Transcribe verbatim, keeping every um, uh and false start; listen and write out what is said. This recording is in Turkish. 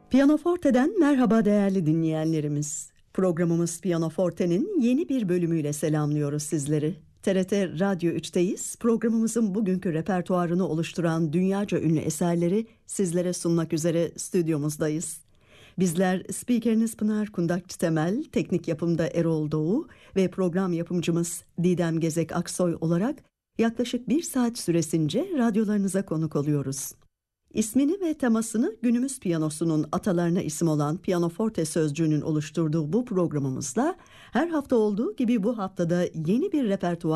Pianoforte'den merhaba değerli dinleyenlerimiz. Programımız Pianoforte'nin yeni bir bölümüyle selamlıyoruz sizleri. T R T Radyo üçteyiz. Programımızın bugünkü repertuarını oluşturan dünyaca ünlü eserleri sizlere sunmak üzere stüdyomuzdayız. Bizler spikeriniz Pınar Kundakçı Temel, teknik yapımda Erol Doğu ve program yapımcımız Didem Gezek Aksoy olarak yaklaşık bir saat süresince radyolarınıza konuk oluyoruz. İsmini ve temasını günümüz piyanosunun atalarına isim olan Pianoforte sözcüğünün oluşturduğu bu programımızla her hafta olduğu gibi bu haftada yeni bir repertuar